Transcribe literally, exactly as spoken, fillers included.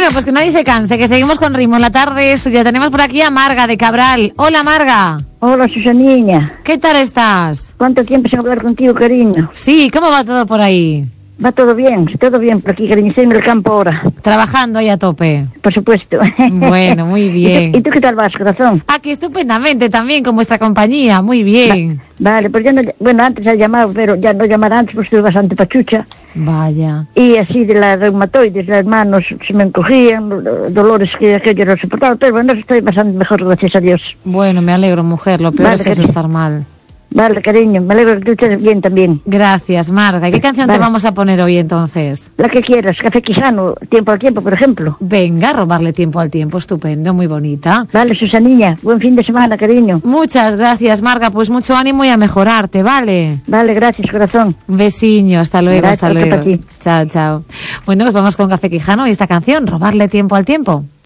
Bueno, pues que nadie se canse, que seguimos con ritmo en la tarde. Ya tenemos por aquí a Marga de Cabral. Hola, Marga. Hola, Susanilla. ¿Qué tal estás? ¿Cuánto tiempo sin hablar contigo, cariño? Sí, ¿cómo va todo por ahí? Va todo bien, todo bien por aquí, cariño. Estoy en el campo ahora. Trabajando ahí a tope. Por supuesto. Bueno, muy bien. ¿Y tú, ¿y tú qué tal vas, corazón? Aquí estupendamente también con vuestra compañía, muy bien. Va, vale, pues yo no... Bueno, antes he llamado, pero ya no llamar antes porque estuve bastante pachucha. Vaya. Y así de las reumatoides, las manos se me encogían, dolores que aquello no soportaba, pero bueno, estoy bastante mejor, gracias a Dios. Bueno, me alegro, mujer, lo peor Vale, es eso, cariño. estar mal. Vale, cariño, me alegro que tú estés bien también. Gracias, Marga. ¿Y qué canción Vale. te vamos a poner hoy entonces? La que quieras, Café Quijano, Tiempo al Tiempo, por ejemplo. Venga, robarle tiempo al tiempo, estupendo, muy bonita. Vale, Susanilla, buen fin de semana, cariño. Muchas gracias, Marga, pues mucho ánimo y a mejorarte, ¿vale? Vale, gracias, corazón. Un besiño, hasta luego, Gracias, hasta otro luego. para ti. Chao, chao. Bueno, pues vamos con Café Quijano y esta canción, robarle tiempo al tiempo.